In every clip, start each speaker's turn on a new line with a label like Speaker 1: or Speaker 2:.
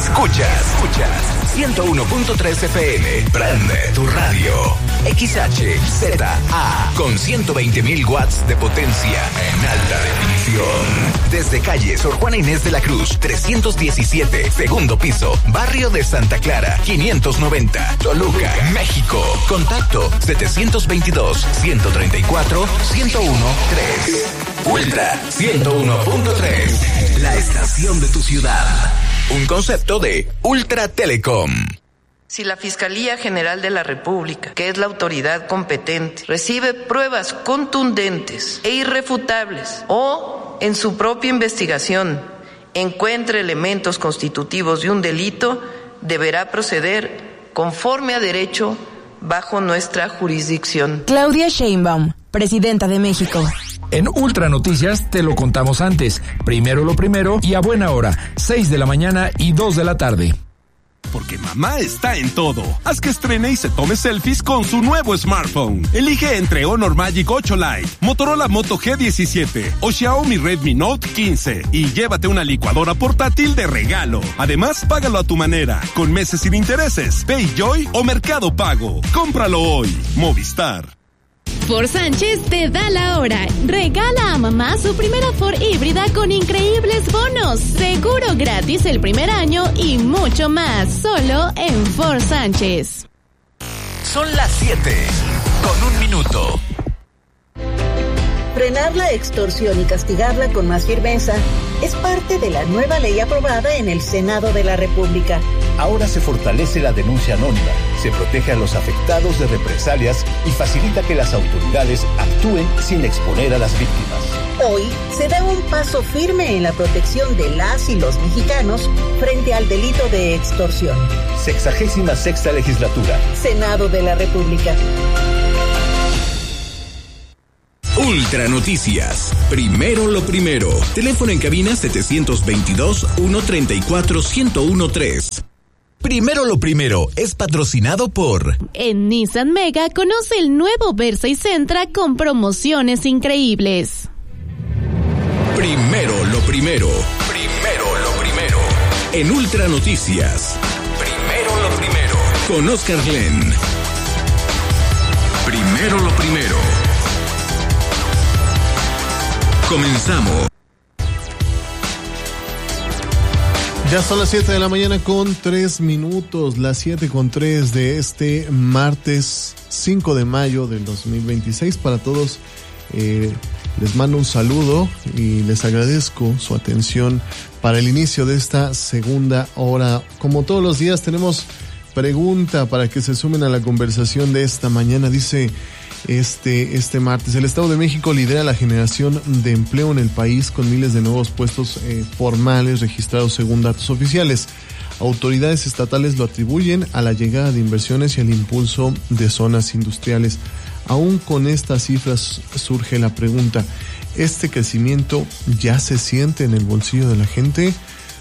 Speaker 1: Escuchas 101.3 FM. Prende tu radio. XHZA con 120.000 watts de potencia en alta definición. Desde calle Sor Juana Inés de la Cruz, 317, segundo piso, barrio de Santa Clara, 590, Toluca, México. Contacto 722-134-1013. Ultra 101.3, la estación de tu ciudad. Un concepto de Ultra Telecom.
Speaker 2: Si la Fiscalía General de la República, que es la autoridad competente, recibe pruebas contundentes e irrefutables o, en su propia investigación, encuentre elementos constitutivos de un delito, deberá proceder conforme a derecho bajo nuestra jurisdicción.
Speaker 3: Claudia Sheinbaum, Presidenta de México.
Speaker 4: En Ultra Noticias te lo contamos antes. Primero lo primero y a buena hora, 6 de la mañana y 2 de la tarde.
Speaker 5: Porque mamá está en todo. Haz que estrene y se tome selfies con su nuevo smartphone. Elige entre Honor Magic 8 Lite, Motorola Moto G17 o Xiaomi Redmi Note 15 y llévate una licuadora portátil de regalo. Además, págalo a tu manera, con meses sin intereses, PayJoy o Mercado Pago. Cómpralo hoy. Movistar.
Speaker 6: Ford Sánchez te da la hora. Regala a mamá su primera Ford híbrida con increíbles bonos, seguro gratis el primer año y mucho más, solo en Ford Sánchez.
Speaker 1: Son las 7:01 minuto.
Speaker 7: Frenar la extorsión y castigarla con más firmeza es parte de la nueva ley aprobada en el Senado de la República.
Speaker 8: Ahora se fortalece la denuncia anónima, se protege a los afectados de represalias y facilita que las autoridades actúen sin exponer a las víctimas.
Speaker 7: Hoy se da un paso firme en la protección de las y los mexicanos frente al delito de extorsión.
Speaker 8: 66ª Legislatura.
Speaker 7: Senado de la República.
Speaker 1: Ultra Noticias. Primero lo primero. Teléfono en cabina 722-134-1013. Primero lo primero es patrocinado por...
Speaker 6: En Nissan Mega conoce el nuevo Versa y Sentra con promociones increíbles.
Speaker 1: Primero lo primero. Primero lo primero. En Ultra Noticias. Primero lo primero. Con Oscar Glenn. Primero lo primero. Comenzamos.
Speaker 9: Ya son las 7 de la mañana con 3 minutos, las 7:03 de este martes 5 de mayo del 2026. Para todos les mando un saludo y les agradezco su atención para el inicio de esta segunda hora. Como todos los días tenemos pregunta para que se sumen a la conversación de esta mañana. Dice este martes: el Estado de México lidera la generación de empleo en el país con miles de nuevos puestos formales registrados según datos oficiales. Autoridades estatales lo atribuyen a la llegada de inversiones y al impulso de zonas industriales. Aún con estas cifras surge la pregunta: ¿este crecimiento ya se siente en el bolsillo de la gente?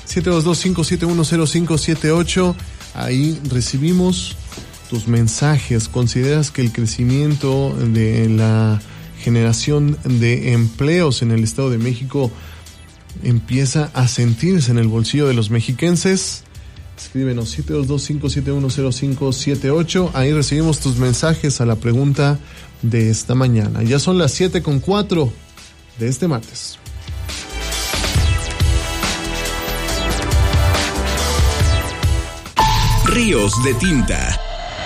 Speaker 9: 722-571-0578. Ahí recibimos tus mensajes. ¿Consideras que el crecimiento de la generación de empleos en el Estado de México empieza a sentirse en el bolsillo de los mexiquenses? Escríbenos 722-571-0578. Ahí recibimos tus mensajes a la pregunta de esta mañana. Ya son las 7:04 de este martes.
Speaker 1: Ríos de tinta.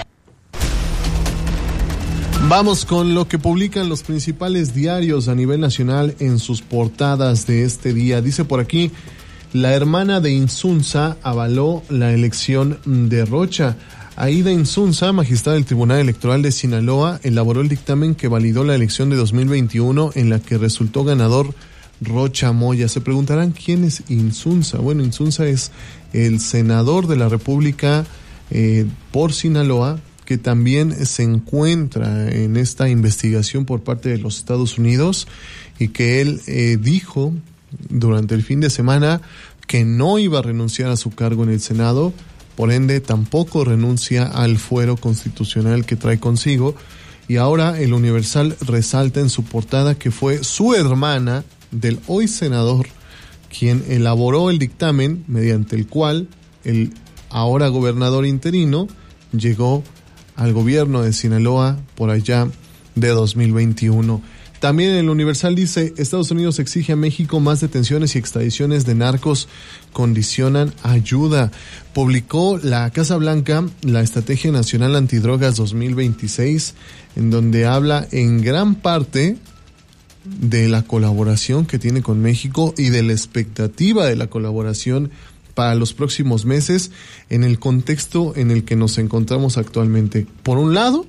Speaker 9: Vamos con lo que publican los principales diarios a nivel nacional en sus portadas de este día. Dice por aquí: la hermana de Insunza avaló la elección de Rocha. Aida Insunza, magistrada del Tribunal Electoral de Sinaloa, elaboró el dictamen que validó la elección de 2021 en la que resultó ganador Rocha Moya. Se preguntarán quién es Insunza. Bueno, Insunza es el senador de la República por Sinaloa, que también se encuentra en esta investigación por parte de los Estados Unidos, y que él dijo durante el fin de semana que no iba a renunciar a su cargo en el Senado, por ende tampoco renuncia al fuero constitucional que trae consigo. Y ahora el Universal resalta en su portada que fue su hermana del hoy senador quien elaboró el dictamen mediante el cual el ahora gobernador interino llegó al gobierno de Sinaloa por allá de 2021. También el Universal dice, Estados Unidos exige a México más detenciones y extradiciones de narcos, condicionan ayuda. Publicó la Casa Blanca la Estrategia Nacional Antidrogas 2026, en donde habla en gran parte de la colaboración que tiene con México y de la expectativa de la colaboración para los próximos meses en el contexto en el que nos encontramos actualmente. Por un lado,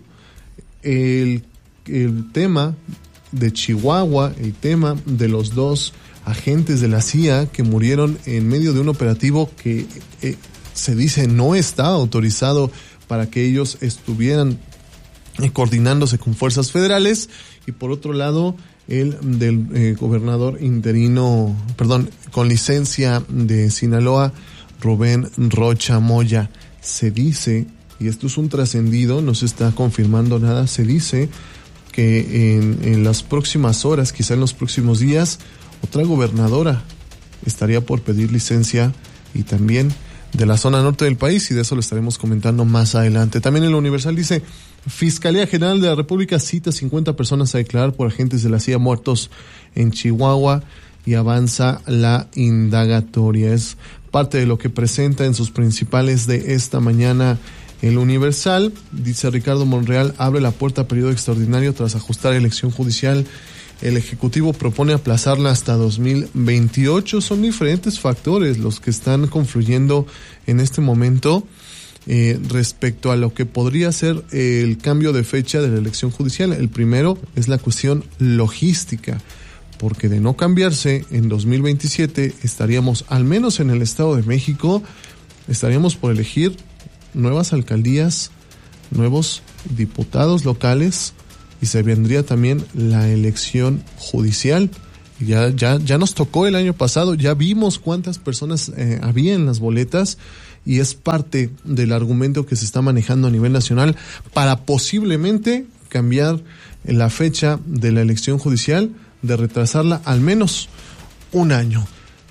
Speaker 9: el tema de Chihuahua, el tema de los 2 agentes de la CIA que murieron en medio de un operativo que se dice no está autorizado para que ellos estuvieran coordinándose con fuerzas federales, y por otro lado el del gobernador interino, con licencia de Sinaloa, Rubén Rocha Moya. Se dice, y esto es un trascendido, no se está confirmando nada, se dice que en las próximas horas, quizá en los próximos días, otra gobernadora estaría por pedir licencia, y también de la zona norte del país, y de eso lo estaremos comentando más adelante. También el Universal dice, Fiscalía General de la República cita 50 personas a declarar por agentes de la CIA muertos en Chihuahua, y avanza la indagatoria. Es parte de lo que presenta en sus principales de esta mañana el Universal. Dice Ricardo Monreal, abre la puerta a periodo extraordinario tras ajustar elección judicial. El Ejecutivo propone aplazarla hasta 2028. Son diferentes factores los que están confluyendo en este momento respecto a lo que podría ser el cambio de fecha de la elección judicial. El primero es la cuestión logística, porque de no cambiarse en 2027 estaríamos, al menos en el Estado de México, estaríamos por elegir nuevas alcaldías, nuevos diputados locales, y se vendría también la elección judicial. Ya nos tocó el año pasado, ya vimos cuántas personas había en las boletas, y es parte del argumento que se está manejando a nivel nacional para posiblemente cambiar la fecha de la elección judicial, de retrasarla al menos un año.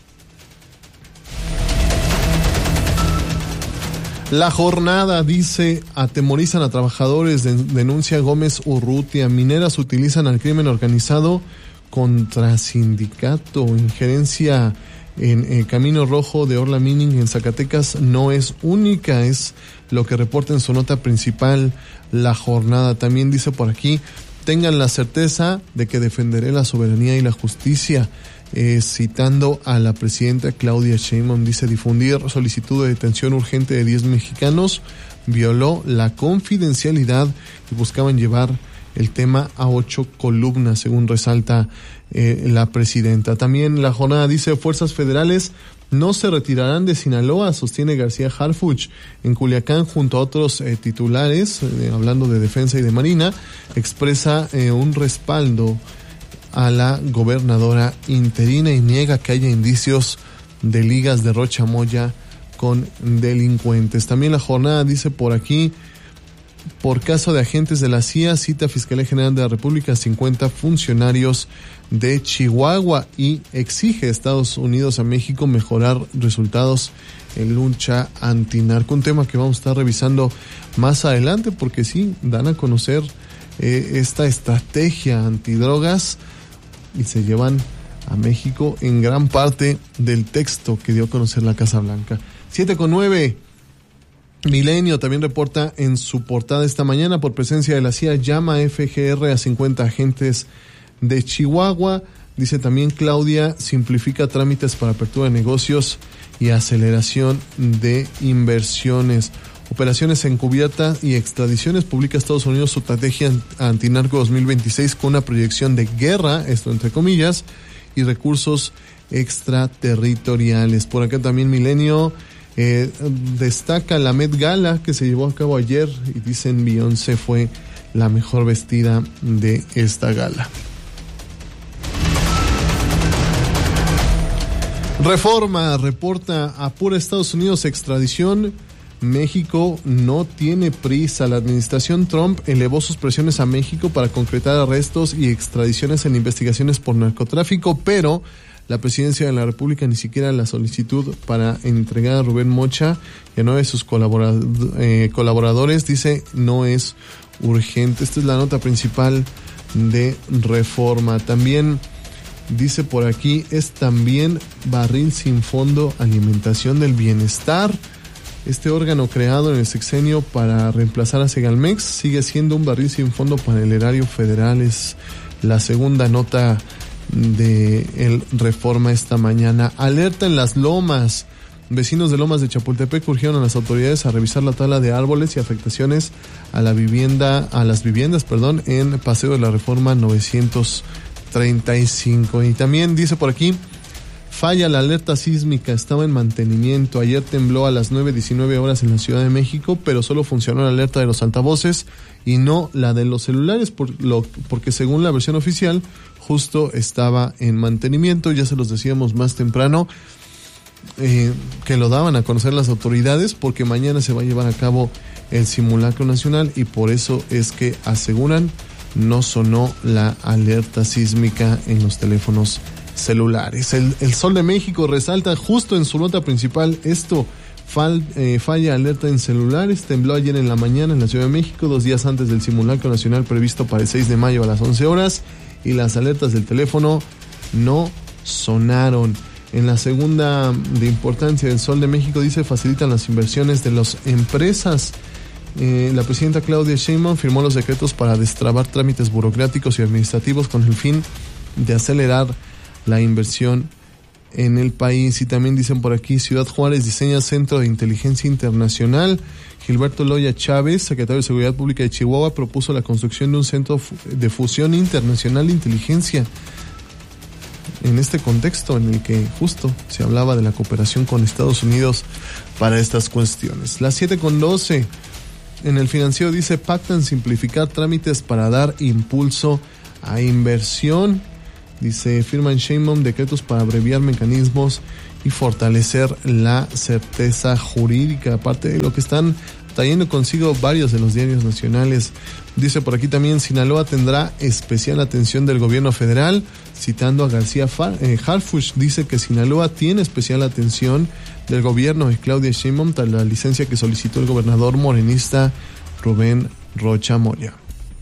Speaker 9: La Jornada dice, atemorizan a trabajadores, denuncia Gómez Urrutia. Mineras utilizan al crimen organizado contra sindicato. Injerencia en el Camino Rojo de Orla Mining en Zacatecas no es única, es lo que reporta en su nota principal La Jornada. También dice por aquí, tengan la certeza de que defenderé la soberanía y la justicia. Citando a la presidenta Claudia Sheinbaum, dice, difundir solicitud de detención urgente de 10 mexicanos violó la confidencialidad y buscaban llevar el tema a 8 columnas, según resalta la presidenta. También La Jornada dice, fuerzas federales no se retirarán de Sinaloa, sostiene García Harfuch. En Culiacán, junto a otros titulares, hablando de defensa y de marina, expresa un respaldo a la gobernadora interina y niega que haya indicios de ligas de Rocha Moya con delincuentes. También La Jornada dice por aquí, por caso de agentes de la CIA, cita Fiscalía General de la República 50 funcionarios de Chihuahua, y exige a Estados Unidos a México mejorar resultados en lucha antinarco. Un tema que vamos a estar revisando más adelante, porque sí, dan a conocer esta estrategia antidrogas y se llevan a México en gran parte del texto que dio a conocer la Casa Blanca. 7:09. Milenio también reporta en su portada esta mañana, por presencia de la CIA, llama FGR a 50 agentes de Chihuahua. Dice también Claudia, simplifica trámites para apertura de negocios y aceleración de inversiones. Operaciones encubiertas y extradiciones. Publica Estados Unidos su estrategia antinarco 2026 con una proyección de guerra, esto entre comillas, y recursos extraterritoriales. Por acá también Milenio destaca la Met Gala que se llevó a cabo ayer, y dicen Beyoncé fue la mejor vestida de esta gala. Reforma reporta, apura Estados Unidos extradición. México no tiene prisa. La administración Trump elevó sus presiones a México para concretar arrestos y extradiciones en investigaciones por narcotráfico, pero la presidencia de la República ni siquiera la solicitud para entregar a Rubén Mocha y a 9 de sus colaboradores, dice, no es urgente. Esta es la nota principal de Reforma. También dice por aquí, es también barril sin fondo, alimentación del bienestar. Este órgano creado en el sexenio para reemplazar a Segalmex sigue siendo un barril sin fondo para el erario federal. Es la segunda nota de el Reforma esta mañana. Alerta en Las Lomas. Vecinos de Lomas de Chapultepec urgieron a las autoridades a revisar la tala de árboles y afectaciones a las viviendas, en Paseo de la Reforma 935. Y también dice por aquí, falla la alerta sísmica, estaba en mantenimiento. Ayer tembló a las 9:19 horas en la Ciudad de México, pero solo funcionó la alerta de los altavoces y no la de los celulares, porque según la versión oficial, justo estaba en mantenimiento. Ya se los decíamos más temprano, que lo daban a conocer las autoridades, porque mañana se va a llevar a cabo el simulacro nacional y por eso es que aseguran no sonó la alerta sísmica en los teléfonos celulares. El Sol de México resalta justo en su nota principal esto: falla alerta en celulares, tembló ayer en la mañana en la Ciudad de México, 2 días antes del simulacro nacional previsto para el 6 de mayo a las 11 horas, y las alertas del teléfono no sonaron. En la segunda de importancia del Sol de México dice, facilitan las inversiones de las empresas. La presidenta Claudia Sheinbaum firmó los decretos para destrabar trámites burocráticos y administrativos con el fin de acelerar la inversión en el país. Y también dicen por aquí, Ciudad Juárez diseña Centro de Inteligencia Internacional. Gilberto Loya Chávez, secretario de Seguridad Pública de Chihuahua, propuso la construcción de un centro de fusión internacional de inteligencia en este contexto en el que justo se hablaba de la cooperación con Estados Unidos para estas cuestiones. Las 7:12. En el Financiero dice, pactan simplificar trámites para dar impulso a inversión. Dice, firman Sheinbaum decretos para abreviar mecanismos y fortalecer la certeza jurídica, aparte de lo que están trayendo consigo varios de los diarios nacionales. Dice por aquí también, Sinaloa tendrá especial atención del gobierno federal, citando a García Harfuch, dice que Sinaloa tiene especial atención del gobierno de Claudia Sheinbaum tras la licencia que solicitó el gobernador morenista Rubén Rocha Moya.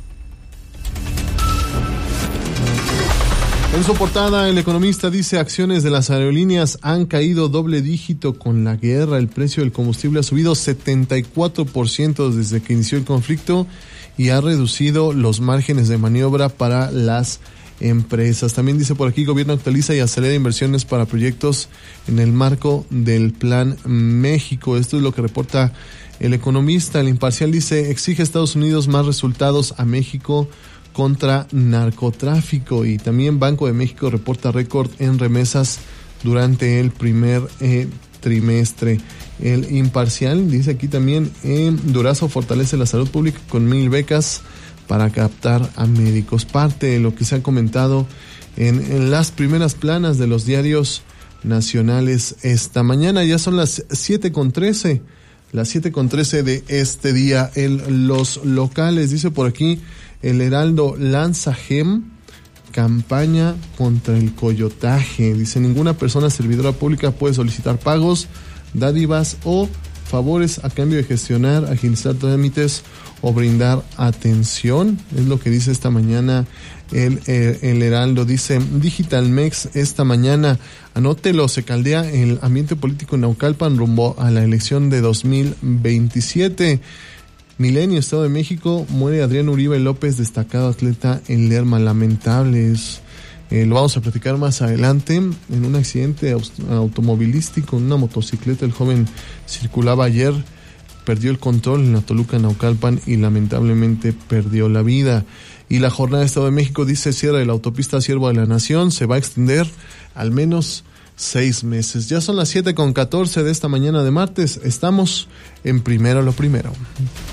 Speaker 9: En su portada, El Economista dice, acciones de las aerolíneas han caído doble dígito con la guerra. El precio del combustible ha subido 74% desde que inició el conflicto y ha reducido los márgenes de maniobra para las empresas. También dice por aquí, gobierno actualiza y acelera inversiones para proyectos en el marco del Plan México. Esto es lo que reporta El Economista. El Imparcial dice, exige a Estados Unidos más resultados a México contra narcotráfico. Y también Banco de México reporta récord en remesas durante el primer trimestre. El Imparcial dice aquí también, Durazo fortalece la salud pública con 1,000 becas para captar a médicos. Parte de lo que se ha comentado en las primeras planas de los diarios nacionales esta mañana. Ya son las 7:13. Las 7:13 de este día. Los locales, dice por aquí, El Heraldo lanza GEM, campaña contra el coyotaje. Dice, ninguna persona servidora pública puede solicitar pagos, dádivas o favores a cambio de gestionar, agilizar trámites o brindar atención. Es lo que dice esta mañana el Heraldo. Dice, Digitalmex esta mañana, anótelo, se caldea el ambiente político en Naucalpan rumbo a la elección de 2027. Milenio, Estado de México, muere Adrián Uribe López, destacado atleta en Lerma. Lamentables. Lo vamos a platicar más adelante. En un accidente automovilístico en una motocicleta, el joven circulaba ayer, perdió el control en la Toluca Naucalpan y lamentablemente perdió la vida. Y la jornada de Estado de México dice, cierre de la autopista Siervo de la Nación, se va a extender al menos 6 meses. Ya son las 7:14 de esta mañana de martes. Estamos en Primero lo Primero.